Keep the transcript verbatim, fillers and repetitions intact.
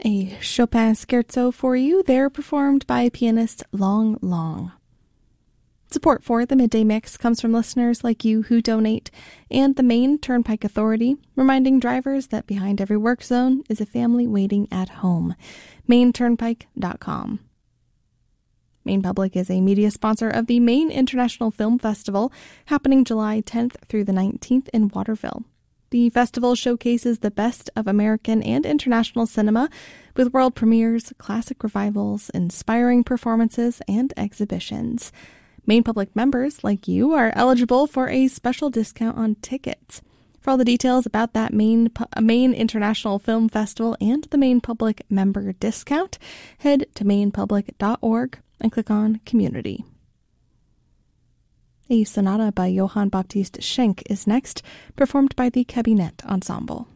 A Chopin scherzo for you, there performed by pianist Long Long. Support for the Midday Mix comes from listeners like you who donate, and the Maine Turnpike Authority, reminding drivers that behind every work zone is a family waiting at home. Maine Turnpike dot com. Maine Public is a media sponsor of the Maine International Film Festival, happening July tenth through the nineteenth in Waterville. The festival showcases the best of American and international cinema with world premieres, classic revivals, inspiring performances, and exhibitions. Maine Public members, like you, are eligible for a special discount on tickets. For all the details about that Maine, Maine International Film Festival and the Maine Public member discount, head to maine public dot org and click on Community. A sonata by Johann Baptist Schenk is next, performed by the Cabinet Ensemble.